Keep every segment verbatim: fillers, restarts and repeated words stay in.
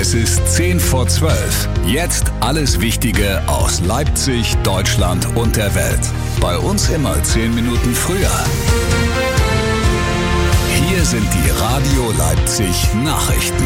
Es ist zehn vor zwölf. Jetzt alles Wichtige aus Leipzig, Deutschland und der Welt. Bei uns immer zehn Minuten früher. Hier sind die Radio Leipzig Nachrichten.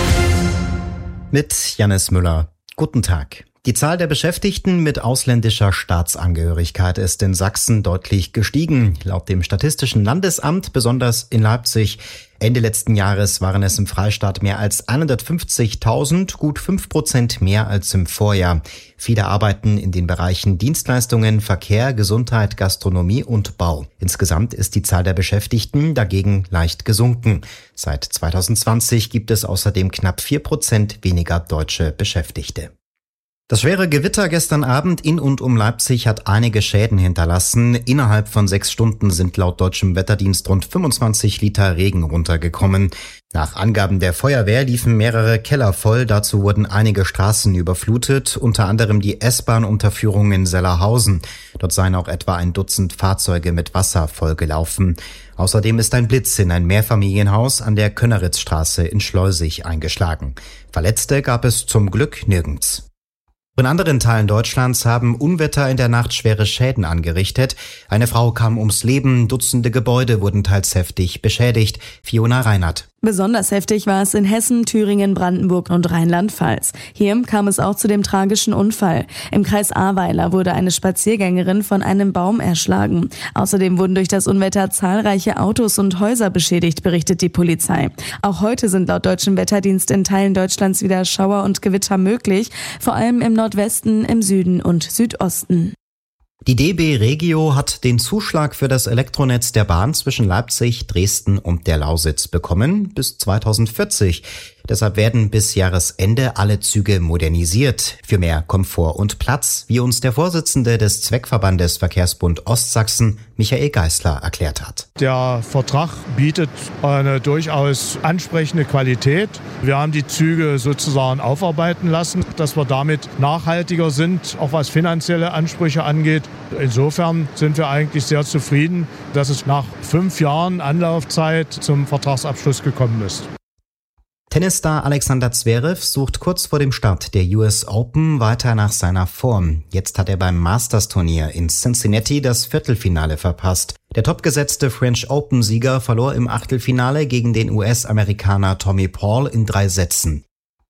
Mit Jannis Müller. Guten Tag. Die Zahl der Beschäftigten mit ausländischer Staatsangehörigkeit ist in Sachsen deutlich gestiegen. Laut dem Statistischen Landesamt, besonders in Leipzig. Ende letzten Jahres waren es im Freistaat mehr als hundertfünfzigtausend, gut fünf Prozent mehr als im Vorjahr. Viele arbeiten in den Bereichen Dienstleistungen, Verkehr, Gesundheit, Gastronomie und Bau. Insgesamt ist die Zahl der Beschäftigten dagegen leicht gesunken. Seit zweitausendzwanzig gibt es außerdem knapp vier Prozent weniger deutsche Beschäftigte. Das schwere Gewitter gestern Abend in und um Leipzig hat einige Schäden hinterlassen. Innerhalb von sechs Stunden sind laut deutschem Wetterdienst rund fünfundzwanzig Liter Regen runtergekommen. Nach Angaben der Feuerwehr liefen mehrere Keller voll. Dazu wurden einige Straßen überflutet, unter anderem die S-Bahn-Unterführung in Sellerhausen. Dort seien auch etwa ein Dutzend Fahrzeuge mit Wasser vollgelaufen. Außerdem ist ein Blitz in ein Mehrfamilienhaus an der Könneritzstraße in Schleusig eingeschlagen. Verletzte gab es zum Glück nirgends. In anderen Teilen Deutschlands haben Unwetter in der Nacht schwere Schäden angerichtet. Eine Frau kam ums Leben, Dutzende Gebäude wurden teils heftig beschädigt. Fiona Reinhardt. Besonders heftig war es in Hessen, Thüringen, Brandenburg und Rheinland-Pfalz. Hier kam es auch zu dem tragischen Unfall. Im Kreis Ahrweiler wurde eine Spaziergängerin von einem Baum erschlagen. Außerdem wurden durch das Unwetter zahlreiche Autos und Häuser beschädigt, berichtet die Polizei. Auch heute sind laut deutschem Wetterdienst in Teilen Deutschlands wieder Schauer und Gewitter möglich, vor allem im Nordwesten, im Süden und Südosten. Die D B Regio hat den Zuschlag für das Elektronetz der Bahn zwischen Leipzig, Dresden und der Lausitz bekommen bis zweitausendvierzig. Deshalb werden bis Jahresende alle Züge modernisiert für mehr Komfort und Platz, wie uns der Vorsitzende des Zweckverbandes Verkehrsbund Ostsachsen, Michael Geisler, erklärt hat. Der Vertrag bietet eine durchaus ansprechende Qualität. Wir haben die Züge sozusagen aufarbeiten lassen, dass wir damit nachhaltiger sind, auch was finanzielle Ansprüche angeht. Insofern sind wir eigentlich sehr zufrieden, dass es nach fünf Jahren Anlaufzeit zum Vertragsabschluss gekommen ist. Tennisstar Alexander Zverev sucht kurz vor dem Start der U S Open weiter nach seiner Form. Jetzt hat er beim Masters-Turnier in Cincinnati das Viertelfinale verpasst. Der topgesetzte French Open-Sieger verlor im Achtelfinale gegen den U S-Amerikaner Tommy Paul in drei Sätzen.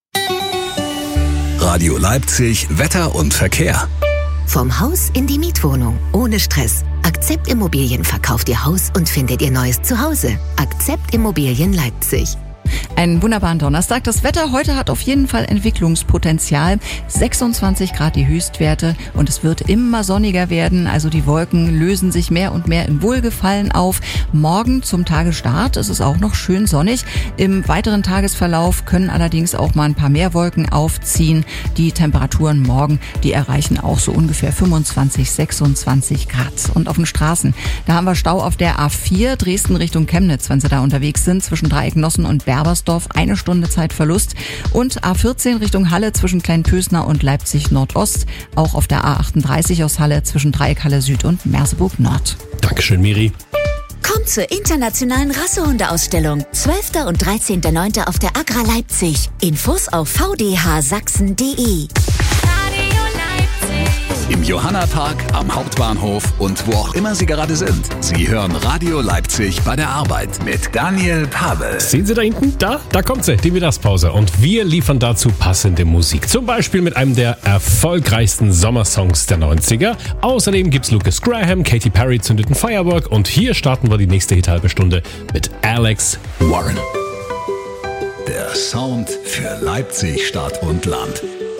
Radio Leipzig, Wetter und Verkehr. Vom Haus in die Mietwohnung, ohne Stress. Akzept Immobilien verkauft Ihr Haus und findet Ihr neues Zuhause. Akzept Immobilien Leipzig. Einen wunderbaren Donnerstag. Das Wetter heute hat auf jeden Fall Entwicklungspotenzial. sechsundzwanzig Grad die Höchstwerte und es wird immer sonniger werden. Also die Wolken lösen sich mehr und mehr im Wohlgefallen auf. Morgen zum Tagesstart ist es auch noch schön sonnig. Im weiteren Tagesverlauf können allerdings auch mal ein paar mehr Wolken aufziehen. Die Temperaturen morgen, die erreichen auch so ungefähr fünfundzwanzig, sechsundzwanzig Grad. Und auf den Straßen, da haben wir Stau auf der A vier Dresden Richtung Chemnitz, wenn Sie da unterwegs sind, zwischen Dreiecknossen und Berbersdorf, eine Stunde Zeitverlust. Und A vierzehn Richtung Halle zwischen Kleinpösner und Leipzig Nordost. Auch auf der A achtunddreißig aus Halle zwzwischen Dreieckhalle Süd und Merseburg Nord. Dankeschön, Miri. Kommt zur internationalen Rassehundeausstellung. zwölfter und dreizehnter neunter auf der Agra Leipzig. Infos auf v d h sachsen punkt d e. Im Johannapark, am Hauptbahnhof und wo auch immer Sie gerade sind. Sie hören Radio Leipzig bei der Arbeit mit Daniel Pavel. Sehen Sie da hinten? Da, da kommt sie, die Mittagspause. Und wir liefern dazu passende Musik. Zum Beispiel mit einem der erfolgreichsten Sommersongs der neunziger. Außerdem gibt's Lucas Graham, Katy Perry zündet ein Firework und hier starten wir die nächste Hit-halbe Stunde mit Alex Warren. Der Sound für Leipzig, Stadt und Land.